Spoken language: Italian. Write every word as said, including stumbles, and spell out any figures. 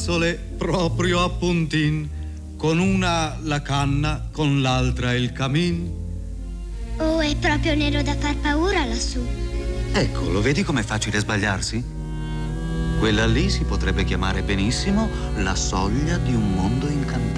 isole proprio a puntin, con una la canna, con l'altra il camin. Oh, è proprio nero da far paura lassù. Ecco, lo vedi com'è facile sbagliarsi? Quella lì si potrebbe chiamare benissimo la soglia di un mondo incantato.